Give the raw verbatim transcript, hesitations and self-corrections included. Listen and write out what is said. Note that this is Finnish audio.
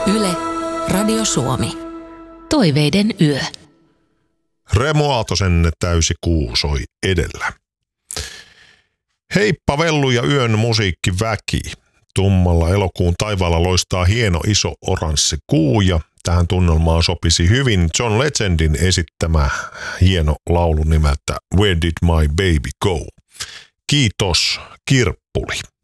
Yle, Radio Suomi. Toiveiden yö. Remo Aaltosen täysi kuu soi edellä. Heippa vellu ja yön musiikkiväki. Tummalla elokuun taivaalla loistaa hieno iso oranssi kuu ja tähän tunnelmaan sopisi hyvin John Legendin esittämä hieno laulu nimeltä Where Did My Baby Go? Kiitos Kirppuli.